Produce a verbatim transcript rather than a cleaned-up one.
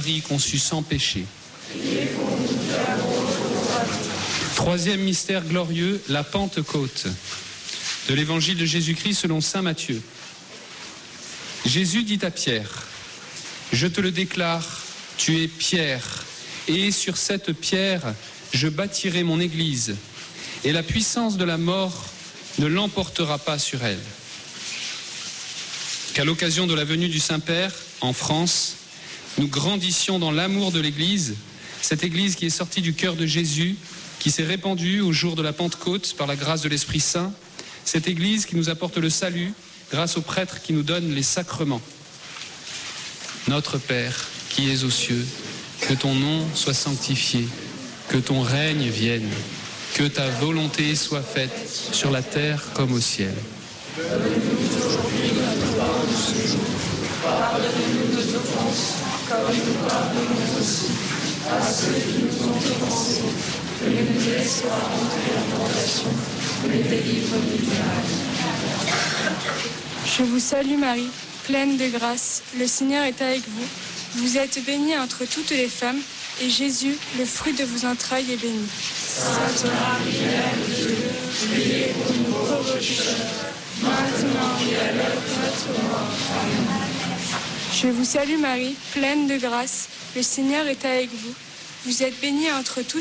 Marie conçue sans péché. Troisième mystère glorieux, la Pentecôte. De l'évangile de Jésus-Christ selon saint Matthieu. Jésus dit à Pierre, « Je te le déclare, tu es Pierre, et sur cette pierre, je bâtirai mon église, et la puissance de la mort ne l'emportera pas sur elle. » Qu'à l'occasion de la venue du Saint-Père, en France, nous grandissions dans l'amour de l'Église, cette Église qui est sortie du cœur de Jésus, qui s'est répandue au jour de la Pentecôte par la grâce de l'Esprit Saint, cette Église qui nous apporte le salut grâce aux prêtres qui nous donnent les sacrements. Notre Père, qui es aux cieux, que ton nom soit sanctifié, que ton règne vienne, que ta volonté soit faite sur la terre comme au ciel. Donne-nous aujourd'hui notre pain de ce jour. Pardonne-nous nos offenses, comme nous pardonnons aussi à ceux qui nous ont offensés. Et ne nous laisse pas entrer en tentation, mais délivre-nous du mal. Je vous salue Marie, pleine de grâce, le Seigneur est avec vous. Vous êtes bénie entre toutes les femmes, et Jésus, le fruit de vos entrailles, est béni. Sainte Marie, Mère de Dieu, priez pour nous pauvres pécheurs, maintenant et à l'heure de notre mort. Amen. Je vous salue Marie, pleine de grâce, le Seigneur est avec vous. Vous êtes bénie entre toutes